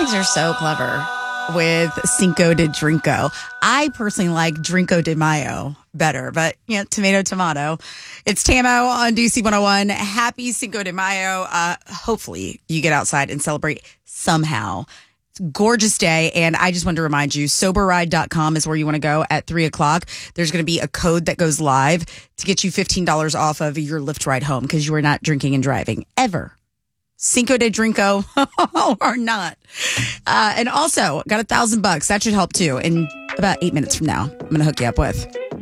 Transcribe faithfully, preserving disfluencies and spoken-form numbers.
Americans are so clever with Cinco de Drinko. I personally like Drinko de Mayo better, but you know, tomato, tomato. It's Tamo on D C one oh one. Happy Cinco de Mayo. Uh, hopefully you get outside and celebrate somehow. It's a gorgeous day. And I just wanted to remind you, sober ride dot com is where you want to go at three o'clock. There's going to be a code that goes live to get you fifteen dollars off of your Lyft ride home because you are not drinking and driving ever. Cinco de Drinko or not. Uh, and also got a thousand bucks. That should help too. In about eight minutes from now, I'm going to hook you up with.